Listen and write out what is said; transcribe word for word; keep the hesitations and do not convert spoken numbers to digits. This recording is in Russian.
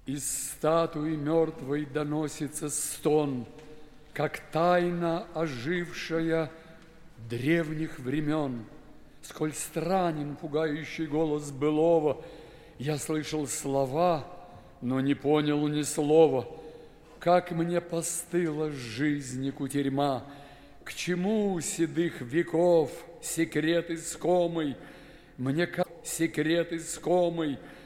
Из статуи мертвой доносится стон, как тайна, ожившая древних времен. Сколь странен пугающий голос былого, я слышал слова, но не понял ни слова. Как мне постыла жизнь кутерьма, к чему седых веков секрет искомый, мне как секрет искомый,